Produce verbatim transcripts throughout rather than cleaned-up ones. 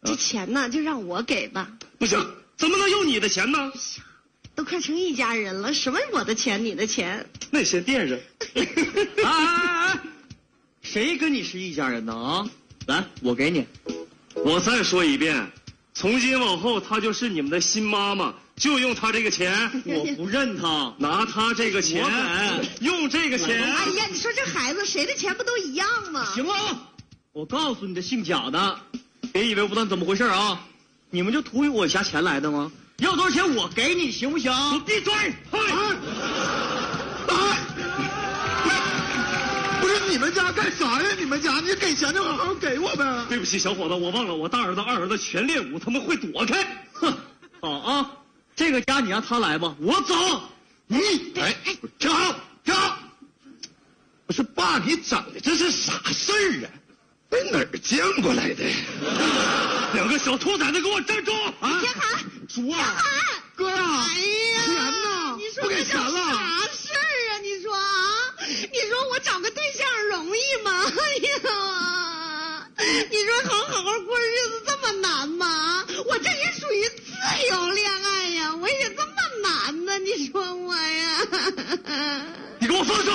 这钱呢就让我给吧。 不行，怎么能用你的钱呢？ 都快成一家人了，什么我的钱你的钱？ 那先垫着。 哎哎哎，谁跟你是一家人呢啊？来，我给你。 我再说一遍，从今往后她就是你们的新妈妈，就用她这个钱。 我不认她， 拿她这个钱，用这个钱。 哎呀，你说这孩子谁的钱不都一样吗？ 行了，我告诉你的姓贾的，别以为我不知道怎么回事啊！你们就图我家钱来的吗？要多少钱我给你，行不行？ 你闭嘴！ 哎，哎，不是你们家干啥呀？你们家你给钱就好好给我呗。 对不起，小伙子，我忘了，我大儿子、二儿子全练武，他们会躲开。 哼，好啊，这个家你让他来吧，我走。 你哎，挺好，挺好。不是爸，你整的这是啥事儿啊？在哪儿见过来的？ 两个小兔崽子，给我站住！ 啊！天寒， 叔啊，哥呀！ 哎呀， 钱呢？ 你说不给钱了？ 啥事儿啊？你说啊？你说我找个对象容易吗？哎呀，你说好好过日子这么难吗？我这也属于自由恋爱呀，我也这么难呢？你说我呀？ 你给我放手！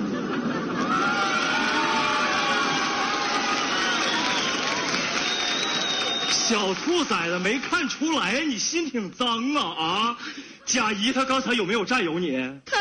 小兔崽子没看出来，你心挺脏啊啊！贾姨她刚才有没有占有你？ 他，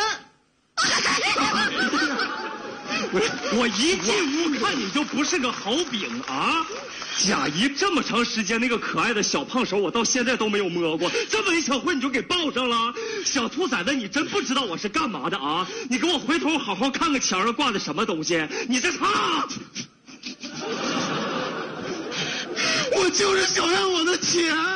不是，我一进屋看你就不是个好饼啊！贾姨这么长时间那个可爱的小胖手，我到现在都没有摸过，这么一小会你就给抱上了？小兔崽子，你真不知道我是干嘛的啊！你给我回头好好看看墙上挂的什么东西，你这他。 我就是想要我的钱。